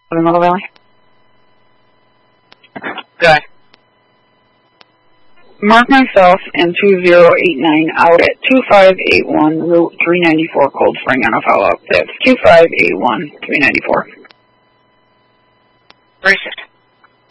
Middle Valley. Okay. Mark myself and 2089 out at 2581 Route 394 Cold Spring on a follow-up. That's 2581 394. Appreciate it.